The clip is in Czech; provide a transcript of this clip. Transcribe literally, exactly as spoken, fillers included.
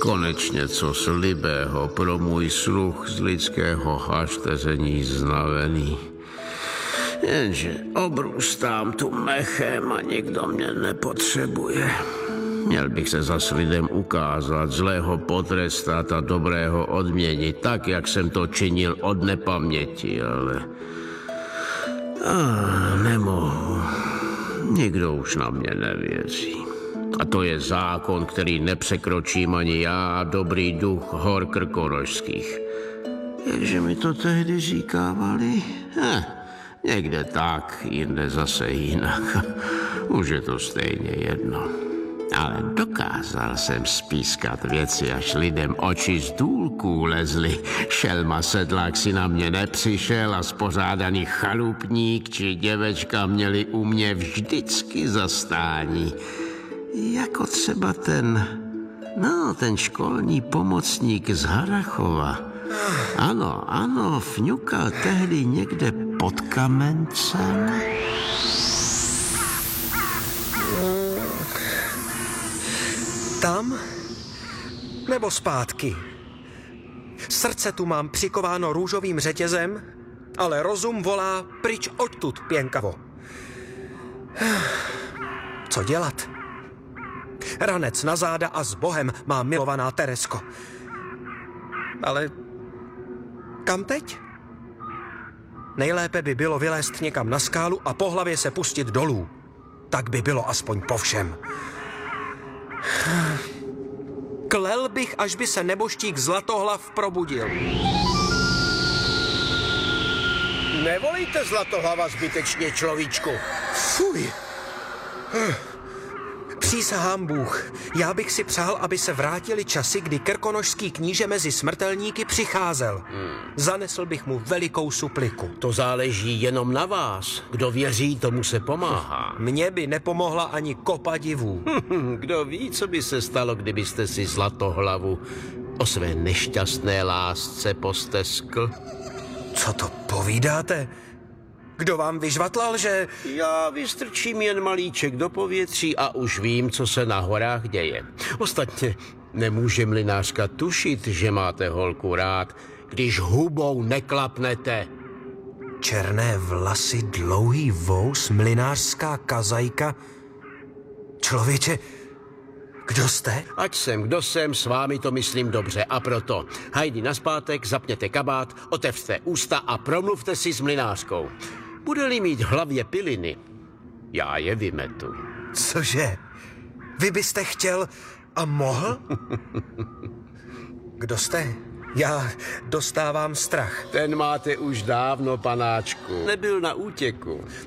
Konečně co slibého pro můj sluch z lidského hašteření znavený. Jenže obrůstám tu mechem a nikdo mě nepotřebuje. Měl bych se zas lidem ukázat, zlého potrestat a dobrého odměnit, tak, jak jsem to činil od nepaměti, ale... Ah, nemohu. Nikdo už na mě nevěří. A to je zákon, který nepřekročím ani já a dobrý duch hor krkonošských. Jakže mi to tehdy říkávali? Hm, někde tak, jinde zase jinak. Už je to stejně jedno. Ale dokázal jsem spískat věci, až lidem oči z důlků lezly. Šelma sedlák si na mě nepřišel a spořádaný chalupník či děvečka měli u mě vždycky zastání. Jako třeba ten, no, ten školní pomocník z Harachova. Ano, ano, fňukal tehdy někde pod kamencem. Tam? Nebo zpátky? Srdce tu mám přikováno růžovým řetězem, ale rozum volá pryč odtud, pěnkavo. Co dělat? Ranec na záda a s Bohem, má milovaná Teresko. Ale kam teď? Nejlépe by bylo vylézt někam na skálu a po hlavě se pustit dolů. Tak by bylo aspoň po všem. Klel bych, až by se neboštík Zlatohlav probudil. Nevolíte Zlatohlava zbytečně, človíčku. Fuj. Přísahám Bůh, já bych si přál, aby se vrátili časy, kdy krkonošský kníže mezi smrtelníky přicházel. Hmm. Zanesl bych mu velikou supliku. To záleží jenom na vás. Kdo věří, tomu se pomáhá. Mně by nepomohla ani kopa divů. Kdo ví, co by se stalo, kdybyste si Zlatohlavu o své nešťastné lásce posteskl? Co to povídáte? Kdo vám vyžvatlal, že... Já vystrčím jen malíček do povětří a už vím, co se na horách děje. Ostatně nemůže mlynářka tušit, že máte holku rád, když hubou neklapnete. Černé vlasy, dlouhý vous, mlynářská kazajka. Člověče, kdo jste? Ať jsem, kdo jsem, s vámi to myslím dobře. A proto, hajdi nazpátek, zapněte kabát, otevřte ústa a promluvte si s mlynářkou. Bude-li mít v hlavě piliny, já je vymetu. Cože? Vy byste chtěl a mohl? Kdo jste? Já dostávám strach. Ten máte už dávno, panáčku. Nebyl na útěku.